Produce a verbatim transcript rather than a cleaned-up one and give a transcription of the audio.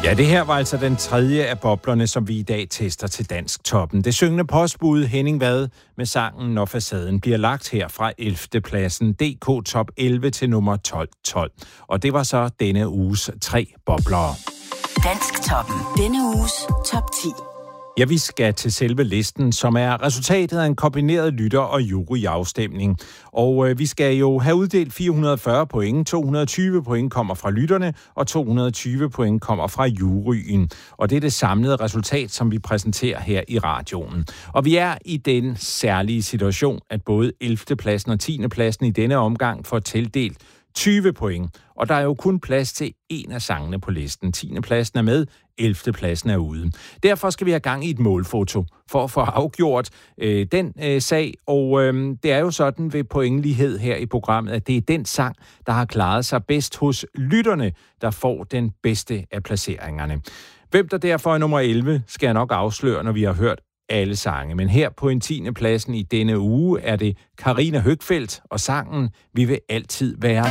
Ja, det her var altså den tredje af boblerne, som vi i dag tester til Dansk Toppen. Det syngende postbud Henning Vad med sangen Når facaden bliver lagt her fra ellevte pladsen D K Top elleve til nummer tolv tolv. Og det var så denne uges tre bobler. Dansk Toppen. Denne uges top ti. Ja, vi skal til selve listen, som er resultatet af en kombineret lytter- og juryafstemning. Og øh, vi skal jo have uddelt fire hundrede og fyrre point, to hundrede og tyve point kommer fra lytterne, og to hundrede og tyve point kommer fra juryen. Og det er det samlede resultat, som vi præsenterer her i radioen. Og vi er i den særlige situation, at både ellevte pladsen og tiende pladsen i denne omgang får tildelt tyve point. Og der er jo kun plads til en af sangene på listen. tiende pladsen er med, ellevte pladsen er ude. Derfor skal vi have gang i et målfoto for at få afgjort øh, den øh, sag. Og øh, det er jo sådan ved pointlighed her i programmet, at det er den sang, der har klaret sig bedst hos lytterne, der får den bedste af placeringerne. Hvem der derfor er nummer elleve, skal jeg nok afsløre, når vi har hørt alle sange. Men her på en tiende pladsen i denne uge er det Karina Høgfeldt og sangen Vi vil altid være